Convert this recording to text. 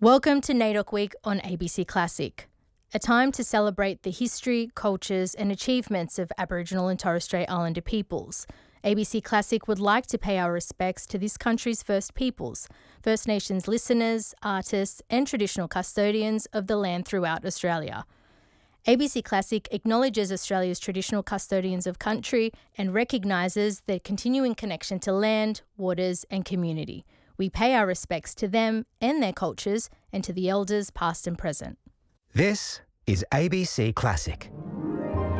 Welcome to NAIDOC Week on ABC Classic, a time to celebrate the history, cultures and achievements of Aboriginal and Torres Strait Islander peoples. ABC Classic would like to pay our respects to this country's First Peoples, First Nations listeners, artists and traditional custodians of the land throughout Australia. ABC Classic acknowledges Australia's traditional custodians of country and recognises their continuing connection to land, waters and community. We pay our respects to them and their cultures and to the elders past and present. This is ABC Classic.